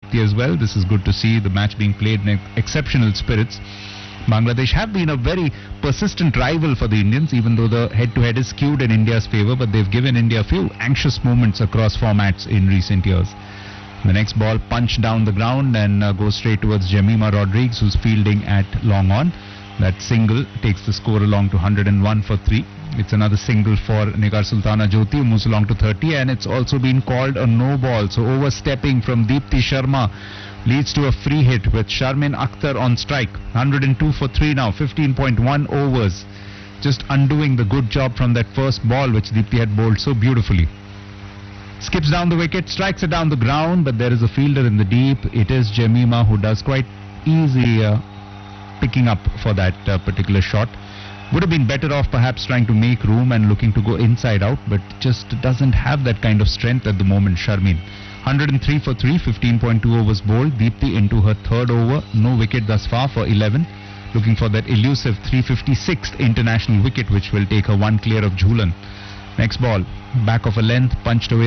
Deepti as well. This is good to see the match being played in exceptional spirits. Bangladesh have been a very persistent rival for the Indians, even though the head-to-head is skewed in India's favour, but they've given India a few anxious moments across formats in recent years. The next ball punched down the ground and goes straight towards Jemima Rodrigues, who's fielding at long on. That single takes the score along to 101 for 3. It's another single for Nigar Sultana Jyoti, who moves along to 30, and it's also been called a no ball. So overstepping from Deepti Sharma leads to a free hit with Sharmin Akhtar on strike. 102 for 3 now, 15.1 overs. Just undoing the good job from that first ball which Deepti had bowled so beautifully. Skips down the wicket, strikes it down the ground, but there is a fielder in the deep. It is Jemima who does quite easy picking up for that particular shot. Would have been better off perhaps trying to make room and looking to go inside out, but just doesn't have that kind of strength at the moment, Sharmin. 103 for 3, 15.2 overs bowled. Deepti into her third over, no wicket thus far for 11. Looking for that elusive 356th international wicket, which will take her one clear of Jhulan. Next ball, back of a length, punched away